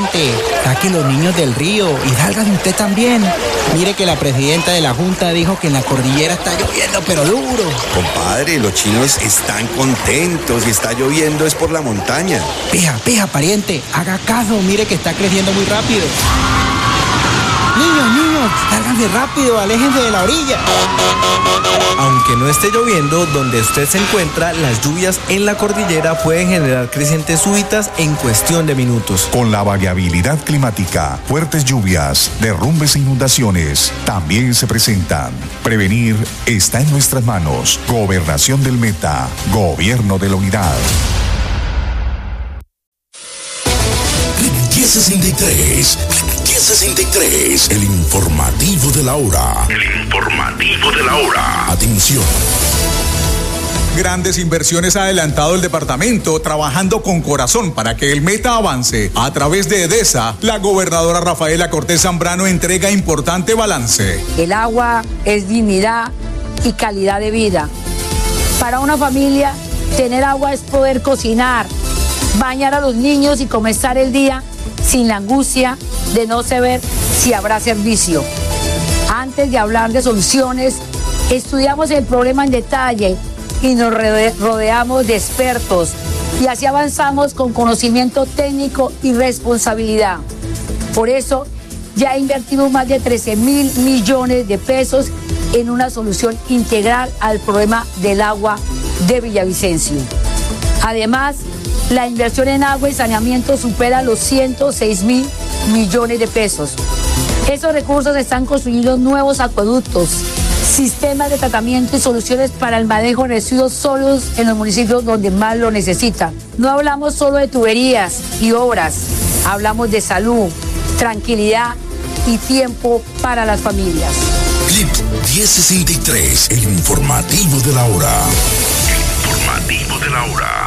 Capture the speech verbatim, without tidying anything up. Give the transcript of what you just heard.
pariente, saque los niños del río y sálgase usted también. Mire que la presidenta de la Junta dijo que en la cordillera está lloviendo, pero duro. Compadre, los chinos están contentos y está lloviendo es por la montaña. Peja, peja, pariente, haga caso, mire que está creciendo muy rápido. Niños, niños, sálganse rápido, aléjense de la orilla. Aunque no esté lloviendo, donde usted se encuentra, las lluvias en la cordillera pueden generar crecientes súbitas en cuestión de minutos. Con la variabilidad climática, fuertes lluvias, derrumbes e inundaciones también se presentan. Prevenir está en nuestras manos. Gobernación del Meta, Gobierno de la Unidad. diez sesenta y tres, diez sesenta y tres, el informativo de la hora. El informativo de la hora. Atención. Grandes inversiones ha adelantado el departamento, trabajando con corazón para que el Meta avance. A través de EDESA, la gobernadora Rafaela Cortés Zambrano entrega importante balance. El agua es dignidad y calidad de vida. Para una familia, tener agua es poder cocinar, bañar a los niños y comenzar el día sin la angustia de no saber si habrá servicio. Antes de hablar de soluciones, estudiamos el problema en detalle y nos rodeamos de expertos y así avanzamos con conocimiento técnico y responsabilidad. Por eso, ya invertimos más de trece mil millones de pesos en una solución integral al problema del agua de Villavicencio. Además, la inversión en agua y saneamiento supera los ciento seis mil millones de pesos. Esos recursos están construyendo nuevos acueductos, sistemas de tratamiento y soluciones para el manejo de residuos sólidos en los municipios donde más lo necesitan. No hablamos solo de tuberías y obras, hablamos de salud, tranquilidad y tiempo para las familias. Clip diez sesenta y tres, el informativo de la hora. El informativo de la hora.